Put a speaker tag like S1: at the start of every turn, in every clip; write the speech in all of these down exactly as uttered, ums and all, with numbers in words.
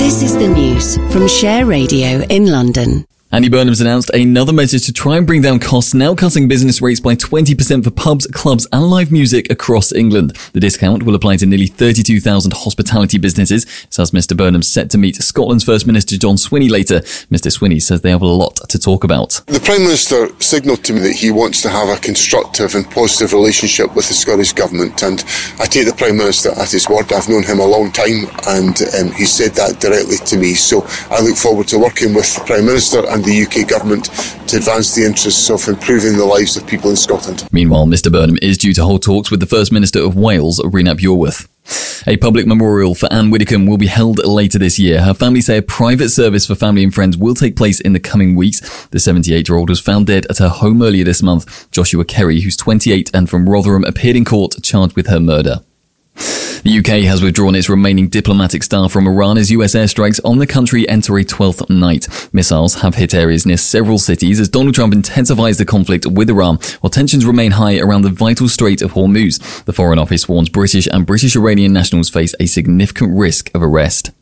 S1: This is the news from Share Radio in London.
S2: Andy Burnham's announced another measure to try and bring down costs, now cutting business rates by twenty percent for pubs, clubs and live music across England. The discount will apply to nearly thirty-two thousand hospitality businesses. Says Mr Burnham set to meet Scotland's First Minister John Swinney later. Mr Swinney says they have a lot to talk about.
S3: The Prime Minister signalled to me that he wants to have a constructive and positive relationship with the Scottish Government, and I take the Prime Minister at his word. I've known him a long time, and um, he said that directly to me, so I look forward to working with the Prime Minister and the U K Government to advance the interests of improving the lives of people in Scotland.
S2: Meanwhile, Mr Burnham is due to hold talks with the First Minister of Wales, Rhys Bjorwerth. A public memorial for Anne Widdecombe will be held later this year. Her family say a private service for family and friends will take place in the coming weeks. The seventy-eight-year-old was found dead at her home earlier this month. Joshua Kerry, who's twenty-eight and from Rotherham, appeared in court charged with her murder. The U K has withdrawn its remaining diplomatic staff from Iran as U S airstrikes on the country enter a twelfth night. Missiles have hit areas near several cities as Donald Trump intensifies the conflict with Iran, while tensions remain high around the vital Strait of Hormuz. The Foreign Office warns British and British Iranian nationals face a significant risk of arrest.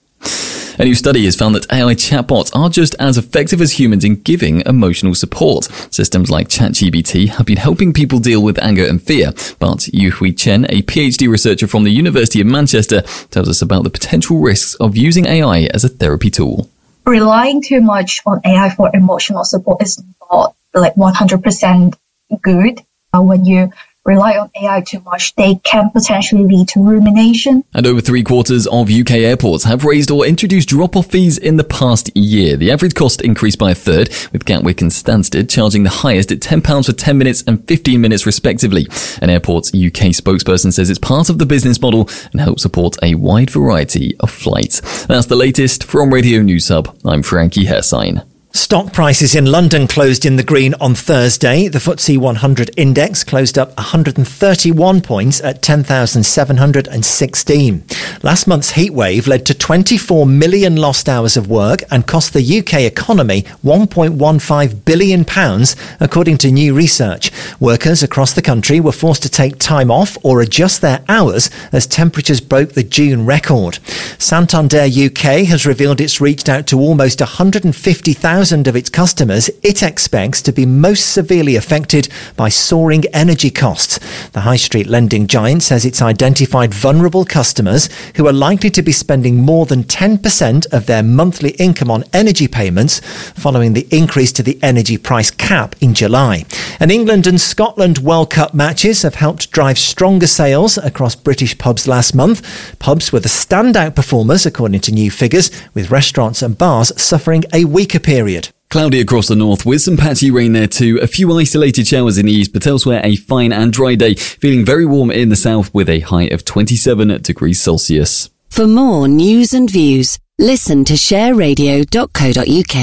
S2: A new study has found that A I chatbots are just as effective as humans in giving emotional support. Systems like ChatGPT have been helping people deal with anger and fear, but Yu-Hui Chen, a PhD researcher from the University of Manchester, tells us about the potential risks of using A I as a therapy tool.
S4: Relying too much on A I for emotional support is not like one hundred percent good. Uh, when you rely on A I too much, they can potentially lead to rumination.
S2: And over three quarters of U K airports have raised or introduced drop-off fees in the past year. The average cost increased by a third, with Gatwick and Stansted charging the highest at ten pounds for ten minutes and fifteen minutes respectively. An airport's U K spokesperson says it's part of the business model and helps support a wide variety of flights. That's the latest from Radio News Hub. I'm Frankie Hersign.
S5: Stock prices in London closed in the green on Thursday. The F T S E one hundred index closed up one hundred thirty-one points at ten thousand seven hundred sixteen. Last month's heatwave led to twenty-four million lost hours of work and cost the U K economy one point one five billion pounds, according to new research. Workers across the country were forced to take time off or adjust their hours as temperatures broke the June record. Santander U K has revealed it's reached out to almost one hundred fifty thousand of its customers it expects to be most severely affected by soaring energy costs. The high street lending giant says it's identified vulnerable customers who are likely to be spending more than ten percent of their monthly income on energy payments following the increase to the energy price cap in July. And England and Scotland World Cup matches have helped drive stronger sales across British pubs last month. Pubs were the standout performers according to new figures, with restaurants and bars suffering a weaker period.
S2: Cloudy across the north with some patchy rain there too. A few isolated showers in the east, but elsewhere a fine and dry day. Feeling very warm in the south with a high of twenty-seven degrees Celsius.
S1: For more news and views, listen to share radio dot co dot uk.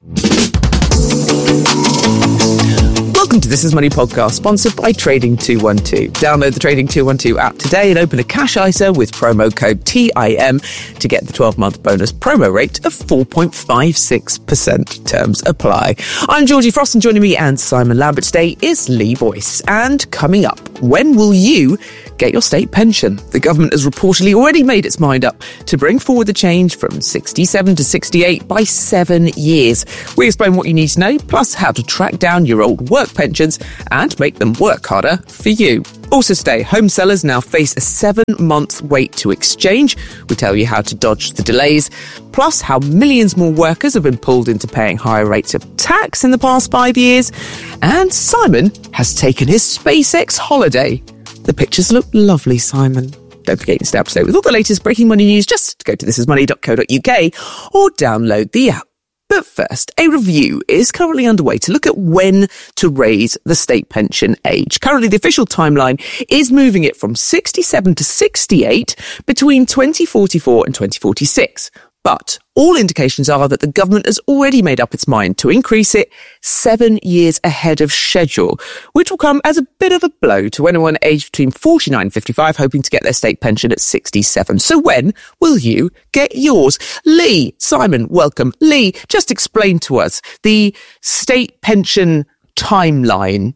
S6: Welcome to This Is Money podcast, sponsored by Trading two twelve. Download the Trading two twelve app today and open a cash I S A with promo code T I M to get the twelve-month bonus promo rate of four point five six percent. Terms apply. I'm Georgie Frost, and joining me and Simon Lambert today is Lee Boyce. And coming up, when will you get your state pension? The government has reportedly already made its mind up to bring forward the change from sixty-seven to sixty-eight by seven years. We explain what you need to know, plus how to track down your old work pensions and make them work harder for you. Also today, home sellers now face a seven-month wait to exchange. We tell you how to dodge the delays, plus how millions more workers have been pulled into paying higher rates of tax in the past five years. And Simon has taken his SpaceX holiday. The pictures look lovely, Simon. Don't forget to stay up to date with all the latest breaking money news. Just go to this is money dot co dot uk or download the app. But first, a review is currently underway to look at when to raise the state pension age. Currently, the official timeline is moving it from sixty-seven to sixty-eight between twenty forty-four and twenty forty-six. But all indications are that the government has already made up its mind to increase it seven years ahead of schedule, which will come as a bit of a blow to anyone aged between forty-nine and fifty-five hoping to get their state pension at sixty-seven. So when will you get yours? Lee, Simon, welcome. Lee, just explain to us the state pension timeline.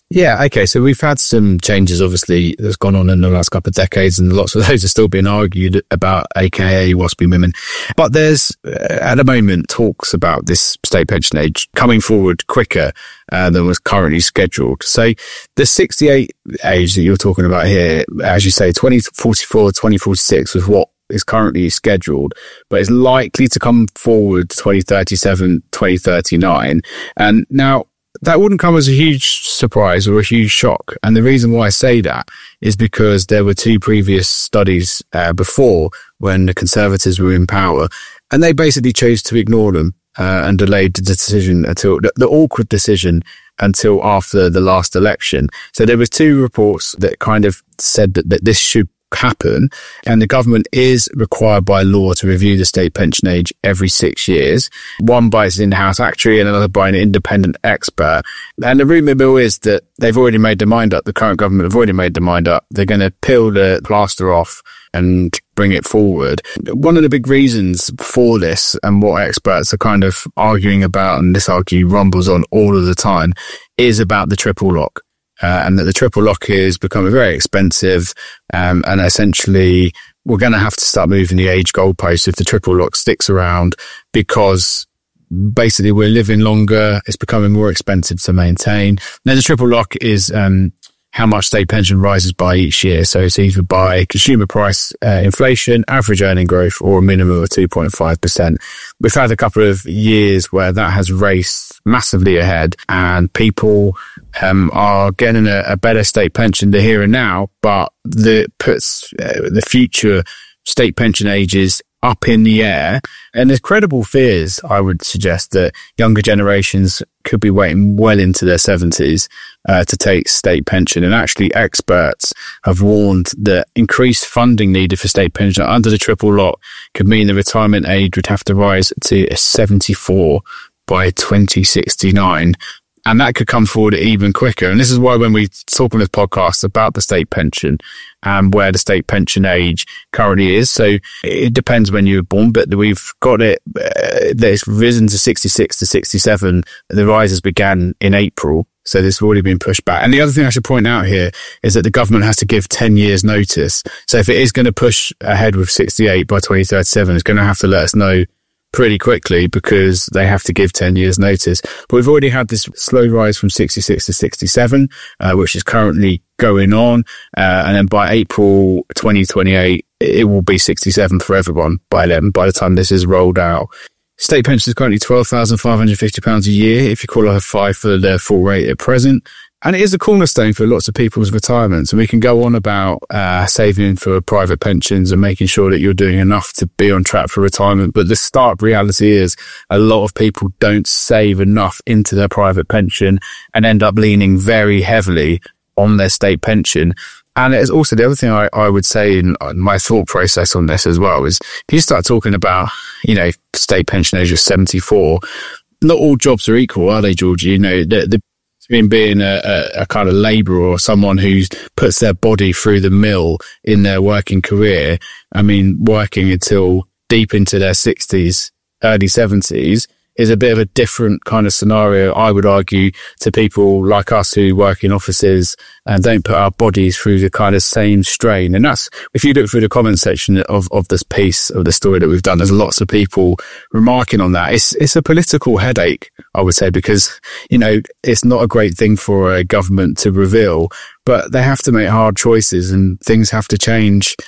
S7: Yeah, okay. So we've had some changes, obviously, that's gone on in the last couple of decades, and lots of those are still being argued about, aka WASPy women. But there's, uh, at the moment, talks about this state pension age coming forward quicker uh, than was currently scheduled. So the sixty-eight age that you're talking about here, as you say, twenty forty-four, twenty forty-six was what is currently scheduled, but it's likely to come forward to twenty thirty-seven, twenty thirty-nine. And now, that wouldn't come as a huge surprise or a huge shock. And the reason why I say that is because there were two previous studies uh, before when the Conservatives were in power, and they basically chose to ignore them uh, and delayed the decision until the, the awkward decision until after the last election. So there was two reports that kind of said that, that this should happen, and the government is required by law to review the state pension age every six years, one by its in-house actuary and another by an independent expert. And the rumour mill is that they've already made their mind up, the current government have already made their mind up, they're going to peel the plaster off and bring it forward. One of the big reasons for this, and what experts are kind of arguing about, and this argue rumbles on all of the time, is about the triple lock. Uh, and that the triple lock is becoming very expensive, um, and essentially we're going to have to start moving the age goalpost if the triple lock sticks around, because basically we're living longer, it's becoming more expensive to maintain. Now the triple lock is um, how much state pension rises by each year. So it's either by consumer price uh, inflation, average earning growth, or a minimum of two point five percent. We've had a couple of years where that has raced massively ahead, and people um, are getting a, a better state pension the here and now, but that puts uh, the future state pension ages up in the air. And there's credible fears, I would suggest, that younger generations could be waiting well into their seventies uh, to take state pension. And actually experts have warned that increased funding needed for state pension under the triple lock could mean the retirement age would have to rise to seventy-four by twenty sixty-nine. And that could come forward even quicker. And this is why when we talk on this podcast about the state pension and where the state pension age currently is, so it depends when you were born, but we've got it, uh, that it's risen to sixty-six to sixty-seven. The rises began in April. So this has already been pushed back. And the other thing I should point out here is that the government has to give ten years notice. So if it is going to push ahead with sixty-eight by twenty thirty-seven, it's going to have to let us know pretty quickly, because they have to give ten years notice. But we've already had this slow rise from sixty-six to sixty-seven, uh, which is currently going on. Uh, and then by April twenty twenty-eight, it will be sixty-seven for everyone by then, by the time this is rolled out. State pension is currently twelve thousand five hundred fifty pounds a year if you qualify five for the full rate at present. And it is a cornerstone for lots of people's retirements. And we can go on about uh, saving for private pensions and making sure that you're doing enough to be on track for retirement. But the stark reality is a lot of people don't save enough into their private pension and end up leaning very heavily on their state pension. And it's also the other thing I, I would say in my thought process on this as well is if you start talking about, you know, state pension age of seventy-four, not all jobs are equal, are they, Georgie? You know, the, the in being a, a, a kind of labourer or someone who puts their body through the mill in their working career. I mean, working until deep into their sixties, early seventies is a bit of a different kind of scenario, I would argue, to people like us who work in offices and don't put our bodies through the kind of same strain. And that's, if you look through the comment section of, of this piece of the story that we've done, there's lots of people remarking on that. It's, it's a political headache, I would say, because, you know, it's not a great thing for a government to reveal, but they have to make hard choices and things have to change